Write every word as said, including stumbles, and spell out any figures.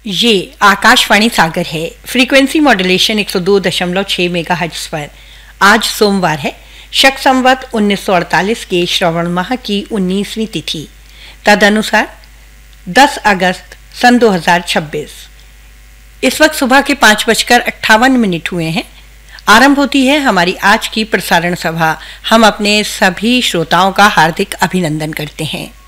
ये आकाशवाणी सागर है। Frequency modulation एक सौ दो दशमलव छह मेगाहर्ट्ज पर। आज सोमवार है, शक संवत उन्नीस सौ अड़तालीस के श्रवण माह की उन्नीसवीं तिथि, तदनुसार दस अगस्त सन दो हज़ार छब्बीस। इस वक्त सुबह के पाँच बजकर अट्ठावन मिनट हुए हैं। आरंभ होती है हमारी आज की प्रसारण सभा। हम अपने सभी श्रोताओं का हार्दिक अभिनंदन करते हैं।